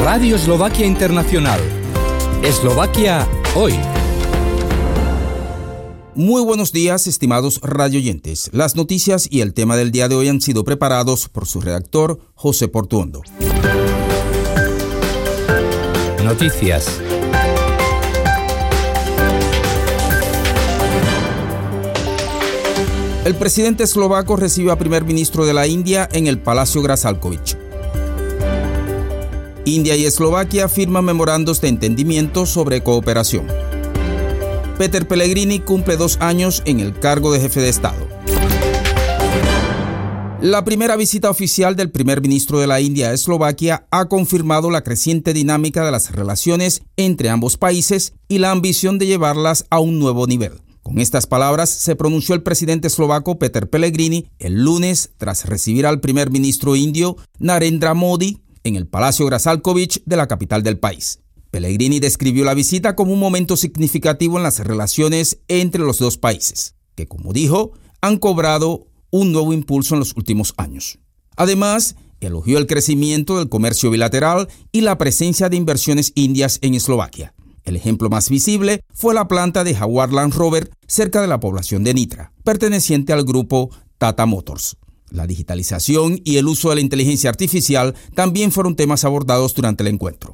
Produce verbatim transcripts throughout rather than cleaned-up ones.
Radio Eslovaquia Internacional. Eslovaquia hoy. Muy buenos días, estimados radioyentes. Las noticias y el tema del día de hoy han sido preparados por su redactor, José Portuondo. Noticias. El presidente eslovaco recibe al primer ministro de la India en el Palacio Grasálkovich. India y Eslovaquia firman memorandos de entendimiento sobre cooperación. Peter Pellegrini cumple dos años en el cargo de jefe de Estado. La primera visita oficial del primer ministro de la India a Eslovaquia ha confirmado la creciente dinámica de las relaciones entre ambos países y la ambición de llevarlas a un nuevo nivel. Con estas palabras se pronunció el presidente eslovaco Peter Pellegrini el lunes tras recibir al primer ministro indio Narendra Modi en el Palacio Grasálkovich de la capital del país. Pellegrini describió la visita como un momento significativo en las relaciones entre los dos países, que, como dijo, han cobrado un nuevo impulso en los últimos años. Además, elogió el crecimiento del comercio bilateral y la presencia de inversiones indias en Eslovaquia. El ejemplo más visible fue la planta de Jaguar Land Rover cerca de la población de Nitra, perteneciente al grupo Tata Motors. La digitalización y el uso de la inteligencia artificial también fueron temas abordados durante el encuentro.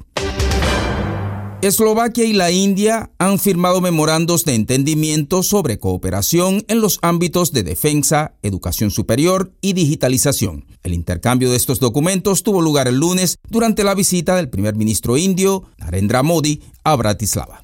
Eslovaquia y la India han firmado memorandos de entendimiento sobre cooperación en los ámbitos de defensa, educación superior y digitalización. El intercambio de estos documentos tuvo lugar el lunes durante la visita del primer ministro indio, Narendra Modi, a Bratislava.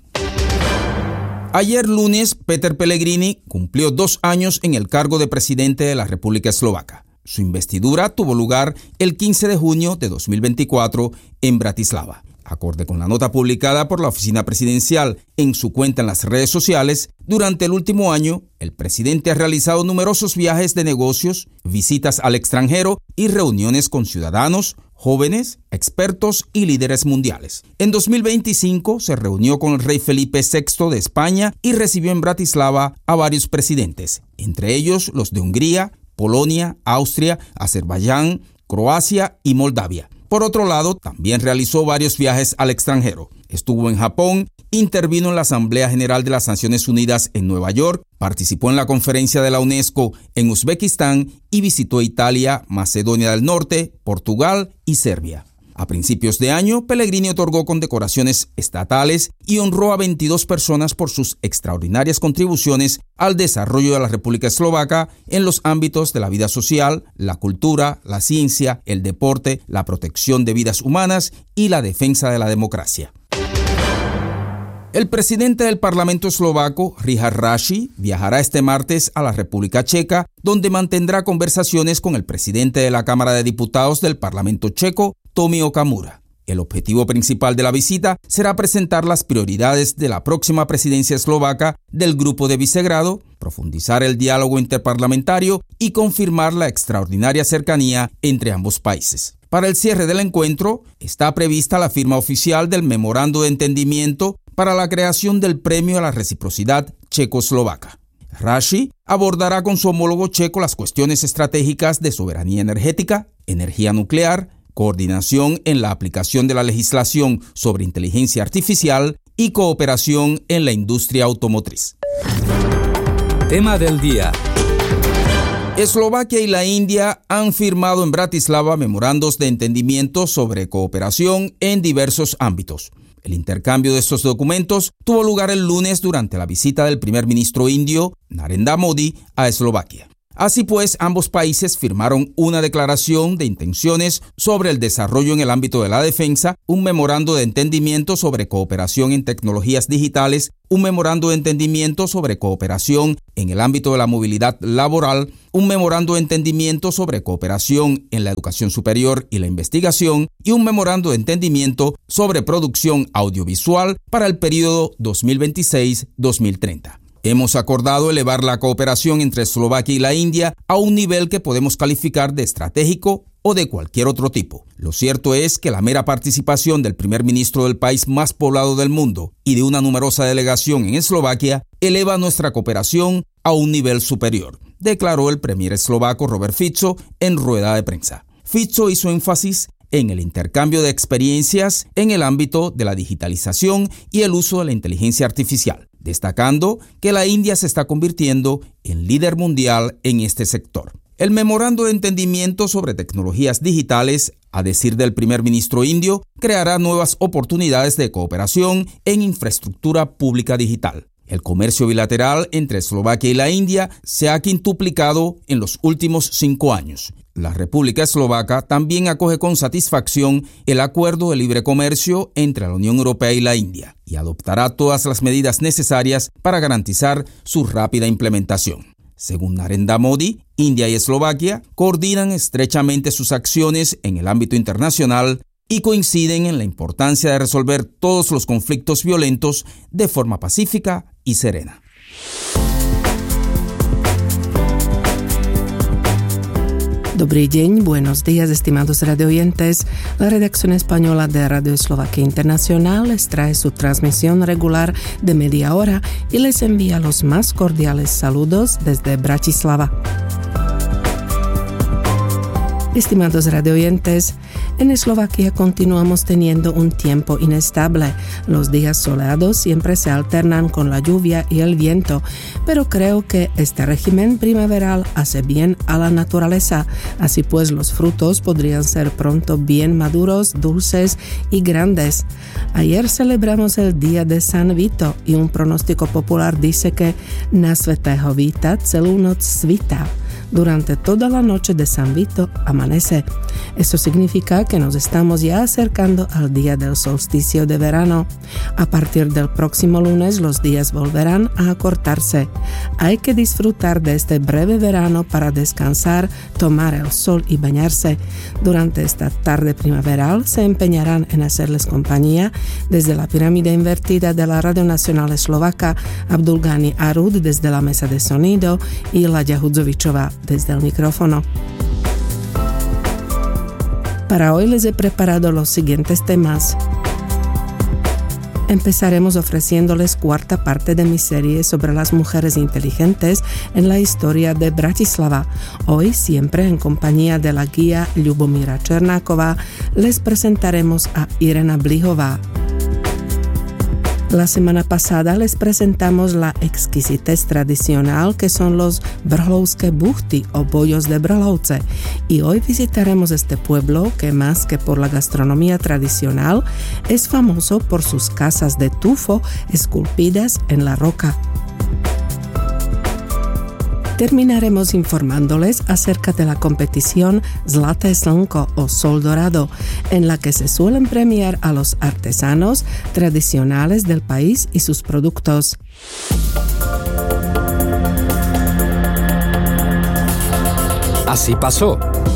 Ayer lunes, Peter Pellegrini cumplió dos años en el cargo de presidente de la República Eslovaca. Su investidura tuvo lugar el quince de junio de dos mil veinticuatro en Bratislava. Acorde con la nota publicada por la oficina presidencial en su cuenta en las redes sociales, durante el último año, el presidente ha realizado numerosos viajes de negocios, visitas al extranjero y reuniones con ciudadanos, jóvenes, expertos y líderes mundiales. En dos mil veinticinco se reunió con el rey Felipe sexto de España y recibió en Bratislava a varios presidentes, entre ellos los de Hungría, Polonia, Austria, Azerbaiyán, Croacia y Moldavia. Por otro lado, también realizó varios viajes al extranjero. Estuvo en Japón, intervino en la Asamblea General de las Naciones Unidas en Nueva York, participó en la conferencia de la UNESCO en Uzbekistán y visitó Italia, Macedonia del Norte, Portugal y Serbia. A principios de año, Pellegrini otorgó condecoraciones estatales y honró a veintidós personas por sus extraordinarias contribuciones al desarrollo de la República Eslovaca en los ámbitos de la vida social, la cultura, la ciencia, el deporte, la protección de vidas humanas y la defensa de la democracia. El presidente del Parlamento eslovaco, Richard Raši, viajará este martes a la República Checa, donde mantendrá conversaciones con el presidente de la Cámara de Diputados del Parlamento checo, Tomio Okamura. El objetivo principal de la visita será presentar las prioridades de la próxima presidencia eslovaca del Grupo de Visegrado, profundizar el diálogo interparlamentario y confirmar la extraordinaria cercanía entre ambos países. Para el cierre del encuentro, está prevista la firma oficial del Memorando de Entendimiento para la creación del Premio a la Reciprocidad Checo-Eslovaca. Raši abordará con su homólogo checo las cuestiones estratégicas de soberanía energética, energía nuclear, coordinación en la aplicación de la legislación sobre inteligencia artificial y cooperación en la industria automotriz. Tema del día. Eslovaquia y la India han firmado en Bratislava memorandos de entendimiento sobre cooperación en diversos ámbitos. El intercambio de estos documentos tuvo lugar el lunes durante la visita del primer ministro indio, Narendra Modi, a Eslovaquia. Así pues, ambos países firmaron una declaración de intenciones sobre el desarrollo en el ámbito de la defensa, un memorando de entendimiento sobre cooperación en tecnologías digitales, un memorando de entendimiento sobre cooperación en el ámbito de la movilidad laboral, un memorando de entendimiento sobre cooperación en la educación superior y la investigación y un memorando de entendimiento sobre producción audiovisual para el periodo dos mil veintiséis a dos mil treinta. Hemos acordado elevar la cooperación entre Eslovaquia y la India a un nivel que podemos calificar de estratégico o de cualquier otro tipo. Lo cierto es que la mera participación del primer ministro del país más poblado del mundo y de una numerosa delegación en Eslovaquia eleva nuestra cooperación a un nivel superior, declaró el premier eslovaco Robert Fico en rueda de prensa. Fico hizo énfasis en el intercambio de experiencias en el ámbito de la digitalización y el uso de la inteligencia artificial, destacando que la India se está convirtiendo en líder mundial en este sector. El memorando de entendimiento sobre tecnologías digitales, a decir del primer ministro indio, creará nuevas oportunidades de cooperación en infraestructura pública digital. El comercio bilateral entre Eslovaquia y la India se ha quintuplicado en los últimos cinco años. La República Eslovaca también acoge con satisfacción el acuerdo de libre comercio entre la Unión Europea y la India y adoptará todas las medidas necesarias para garantizar su rápida implementación. Según Narendra Modi, India y Eslovaquia coordinan estrechamente sus acciones en el ámbito internacional y coinciden en la importancia de resolver todos los conflictos violentos de forma pacífica y serena. Dobrý deň, buenos días, estimados radioyentes. La redacción española de Radio Eslovaquia Internacional les trae su transmisión regular de media hora y les envía los más cordiales saludos desde Bratislava. Estimados radioyentes, en Eslovaquia continuamos teniendo un tiempo inestable. Los días soleados siempre se alternan con la lluvia y el viento, pero creo que este régimen primaveral hace bien a la naturaleza. Así pues, los frutos podrían ser pronto bien maduros, dulces y grandes. Ayer celebramos el día de San Vito y un pronóstico popular dice que na svätého Víta celú noc svitá. Durante toda la noche de San Vito amanece. Eso significa que nos estamos ya acercando al día del solsticio de verano. A partir del próximo lunes los días volverán a acortarse. Hay que disfrutar de este breve verano para descansar, tomar el sol y bañarse. Durante esta tarde primaveral se empeñarán en hacerles compañía desde la pirámide invertida de la Radio Nacional Eslovaca, Abdulgani Arud desde la mesa de sonido y Laďa Hudzovičová desde el micrófono. Para hoy les he preparado los siguientes temas. Empezaremos ofreciéndoles cuarta parte de mi serie sobre las mujeres inteligentes en la historia de Bratislava. Hoy, siempre en compañía de la guía Ľubomíra Černáková, les presentaremos a Irena Blihová. La semana pasada les presentamos la exquisitez tradicional que son los brhlovské buchty o bollos de Brhlovce y hoy visitaremos este pueblo que más que por la gastronomía tradicional es famoso por sus casas de tufo esculpidas en la roca. Terminaremos informándoles acerca de la competición Zlaté slnko o Sol Dorado, en la que se suelen premiar a los artesanos tradicionales del país y sus productos. Así pasó.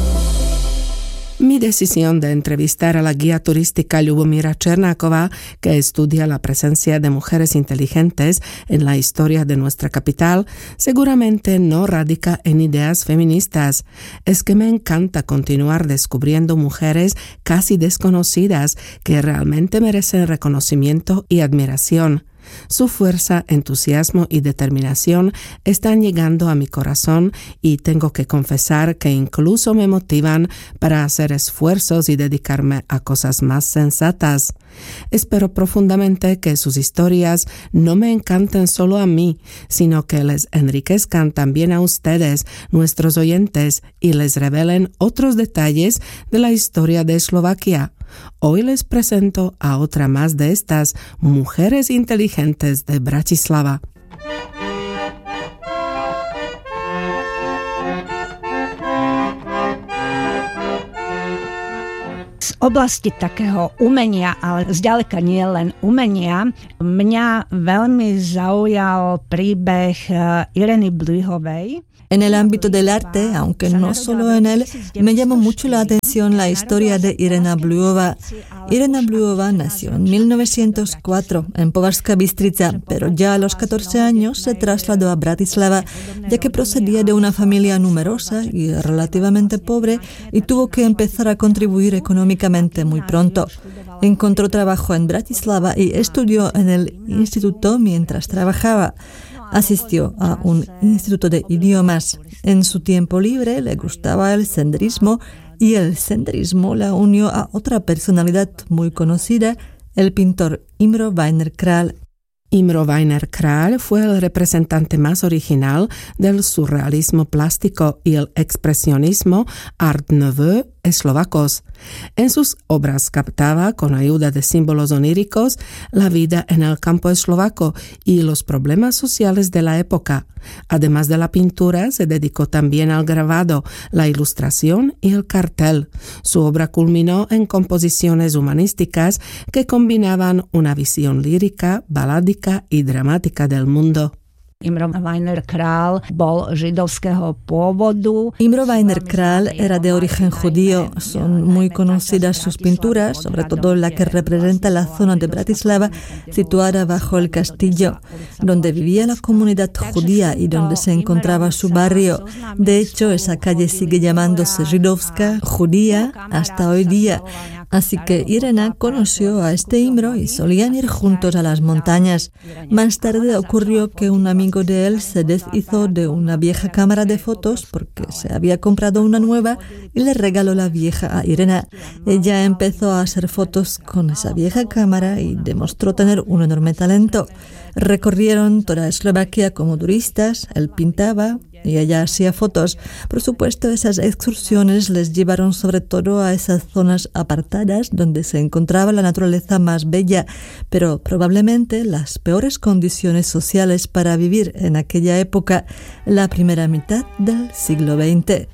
Mi decisión de entrevistar a la guía turística Ľubomíra Černáková, que estudia la presencia de mujeres inteligentes en la historia de nuestra capital, seguramente no radica en ideas feministas. Es que me encanta continuar descubriendo mujeres casi desconocidas que realmente merecen reconocimiento y admiración. Su fuerza, entusiasmo y determinación están llegando a mi corazón y tengo que confesar que incluso me motivan para hacer esfuerzos y dedicarme a cosas más sensatas. Espero profundamente que sus historias no me encanten solo a mí, sino que les enriquezcan también a ustedes, nuestros oyentes, y les revelen otros detalles de la historia de Eslovaquia. Hoy les presento a otra más de estas mujeres inteligentes de Bratislava. Z oblasti takého umenia, ale zďaleka nie len umenia, mňa veľmi zaujal príbeh Ireny Blihovej. En el ámbito del arte, aunque no solo en él, me llamó mucho la atención la historia de Irena Blihová. Irena Blihová nació en mil novecientos cuatro en Považská Bystrica, pero ya a los catorce años se trasladó a Bratislava, ya que procedía de una familia numerosa y relativamente pobre y tuvo que empezar a contribuir económicamente muy pronto. Encontró trabajo en Bratislava y estudió en el instituto mientras trabajaba. Asistió a un instituto de idiomas. En su tiempo libre le gustaba el senderismo y el senderismo la unió a otra personalidad muy conocida, el pintor Imre Weiner Král. Imre Weiner Král fue el representante más original del surrealismo plástico y el expresionismo Art Nouveau eslovacos. En sus obras captaba, con ayuda de símbolos oníricos, la vida en el campo eslovaco y los problemas sociales de la época. Además de la pintura, se dedicó también al grabado, la ilustración y el cartel. Su obra culminó en composiciones humanísticas que combinaban una visión lírica, baládica y dramática del mundo. Imre Weiner Král bol židovského pôvodu. Imre Weiner Král era de origen judío. Son muy conocidas sus pinturas, sobre todo la que representa la zona de Bratislava situada bajo el castillo, donde vivía la comunidad judía y donde se encontraba su barrio. De hecho, esa calle sigue llamándose Židovská, judía, hasta hoy día. Así que Irena conoció a este Imre y solían ir juntos a las montañas. Más tarde ocurrió que un amigo de él se deshizo de una vieja cámara de fotos porque se había comprado una nueva y le regaló la vieja a Irena. Ella empezó a hacer fotos con esa vieja cámara y demostró tener un enorme talento. Recorrieron toda Eslovaquia como turistas, él pintaba y ella hacía fotos. Por supuesto, esas excursiones les llevaron sobre todo a esas zonas apartadas donde se encontraba la naturaleza más bella, pero probablemente las peores condiciones sociales para vivir en aquella época, la primera mitad del siglo veinte.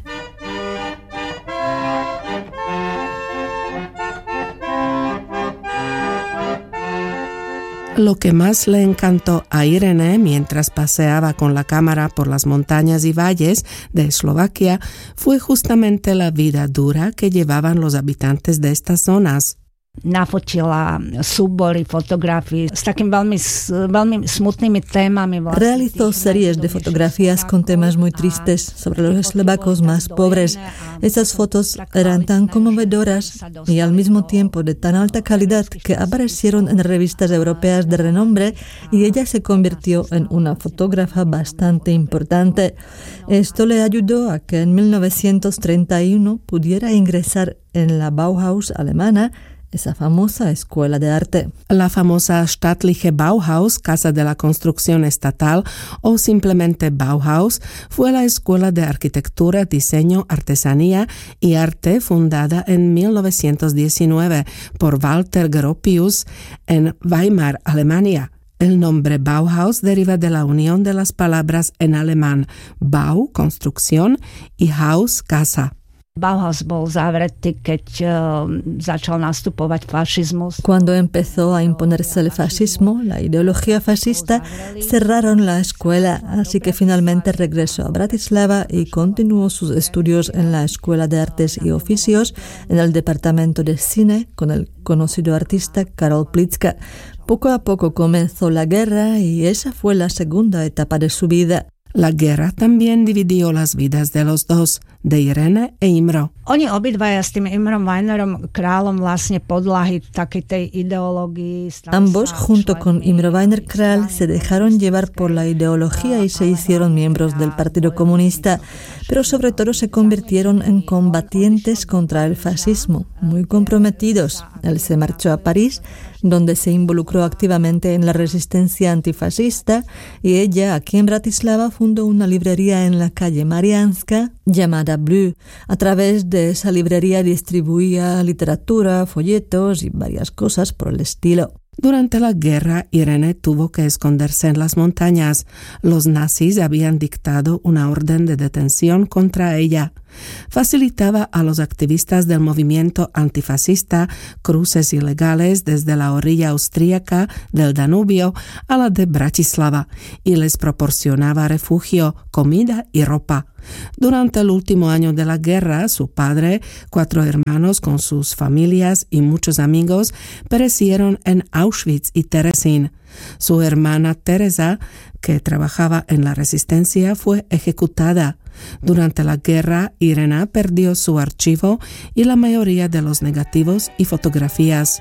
Lo que más le encantó a Irene mientras paseaba con la cámara por las montañas y valles de Eslovaquia fue justamente la vida dura que llevaban los habitantes de estas zonas. Nafotila súbory fotografií s takým veľmi, veľmi smutnými témami. Realizó series de fotografías con temas muy tristes sobre los eslovacos más pobres. Esas fotos eran tan conmovedoras y al mismo tiempo de tan alta calidad que aparecieron en revistas europeas de renombre y ella se convirtió en una fotógrafa bastante importante. Esto le ayudó a que en mil novecientos treinta y uno pudiera ingresar en la Bauhaus alemana, esa famosa escuela de arte. La famosa Staatliche Bauhaus, Casa de la Construcción Estatal o simplemente Bauhaus, fue la escuela de arquitectura, diseño, artesanía y arte fundada en mil novecientos diecinueve por Walter Gropius en Weimar, Alemania. El nombre Bauhaus deriva de la unión de las palabras en alemán Bau, construcción, y Haus, casa. Bauhaus bol zavretý, keď uh, začal nastupovať fašizmus. Cuando empezó a imponerse el fascismo, la ideología fascista, cerraron la escuela, así que finalmente regresó a Bratislava y continuó sus estudios en la Escuela de Artes y Oficios en el departamento de cine con el conocido artista Karol Plička. Poco a poco comenzó la guerra y esa fue la segunda etapa de su vida. La guerra también dividió las vidas de los dos, de Irene e Imre. Oni obidvaja s tým Imrom Weinerom Králom vlastne podľahy takej tej ideológii. Ambos, junto con Imre Weiner Král, se dejaron llevar por la ideología y se hicieron miembros del Partido Comunista, pero sobre todo se convirtieron en combatientes contra el fascismo, muy comprometidos. Él se marchó a París, donde se involucró activamente en la resistencia antifascista, y ella, aquí en Bratislava, fundó una librería en la calle Mariánska llamada Blue. A través de esa librería distribuía literatura, folletos y varias cosas por el estilo. Durante la guerra, Irene tuvo que esconderse en las montañas. Los nazis habían dictado una orden de detención contra ella. Facilitaba a los activistas del movimiento antifascista cruces ilegales desde la orilla austríaca del Danubio a la de Bratislava y les proporcionaba refugio, comida y ropa. Durante el último año de la guerra, su padre, cuatro hermanos con sus familias y muchos amigos perecieron en Auschwitz y Terezín. Su hermana Teresa, que trabajaba en la resistencia, fue ejecutada. Durante la guerra, Irena perdió su archivo y la mayoría de los negativos y fotografías.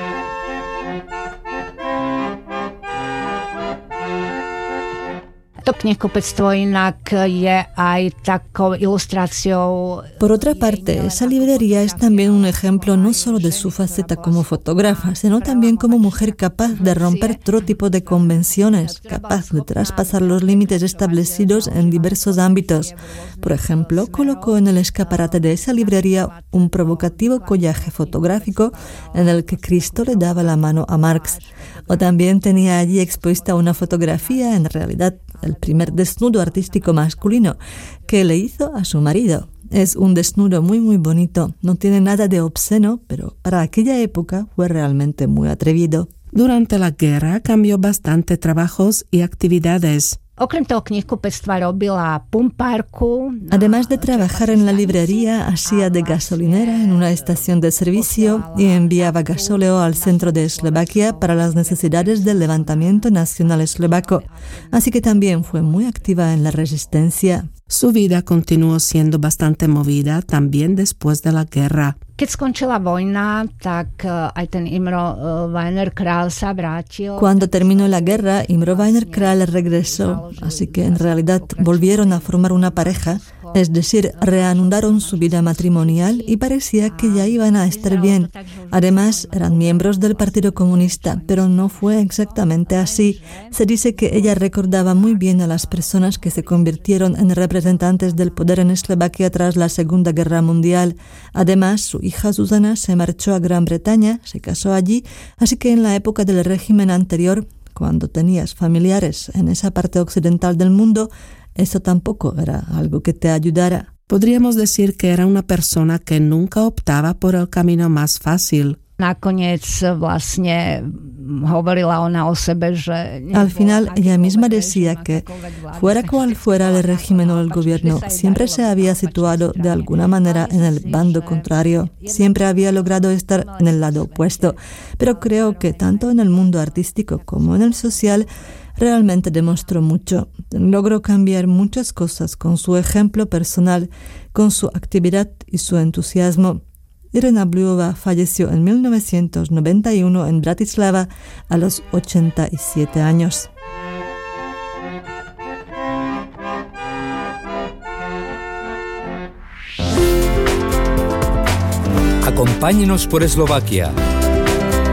To knihkupectvo inak je aj takou ilustráciou. Por otra parte, esa librería es también un ejemplo no solo de su faceta como fotógrafa, sino también como mujer capaz de romper todo tipo de convenciones, capaz de traspasar los límites establecidos en diversos ámbitos. Por ejemplo, colocó en el escaparate de esa librería un provocativo collaje fotográfico en el que Cristo le daba la mano a Marx. O también tenía allí expuesta una fotografía, en realidad el primer desnudo artístico masculino, que le hizo a su marido. Es un desnudo muy muy bonito, no tiene nada de obsceno, pero para aquella época fue realmente muy atrevido. Durante la guerra cambió bastante trabajos y actividades. Además de trabajar en la librería, hacía de gasolinera en una estación de servicio y enviaba gasóleo al centro de Eslovaquia para las necesidades del levantamiento nacional eslovaco. Así que también fue muy activa en la resistencia. Su vida continuó siendo bastante movida también después de la guerra. Cuando terminó la guerra, Imre Weiner Král regresó, así que en realidad volvieron a formar una pareja, es decir, reanudaron su vida matrimonial y parecía que ya iban a estar bien. Además, eran miembros del Partido Comunista, pero no fue exactamente así. Se dice que ella recordaba muy bien a las personas que se convirtieron en representantes del poder en Eslovaquia tras la Segunda Guerra Mundial. Además, su hija Susana se marchó a Gran Bretaña, se casó allí, así que en la época del régimen anterior, cuando tenías familiares en esa parte occidental del mundo, eso tampoco era algo que te ayudara. Podríamos decir que era una persona que nunca optaba por el camino más fácil. Al final, ella misma decía que, fuera cual fuera el régimen o el gobierno, siempre se había situado de alguna manera en el bando contrario, siempre había logrado estar en el lado opuesto, pero creo que tanto en el mundo artístico como en el social, realmente demostró mucho. Logró cambiar muchas cosas con su ejemplo personal, con su actividad y su entusiasmo. Irena Bluyová falleció en mil novecientos noventa y uno en Bratislava a los ochenta y siete años. Acompáñenos por Eslovaquia.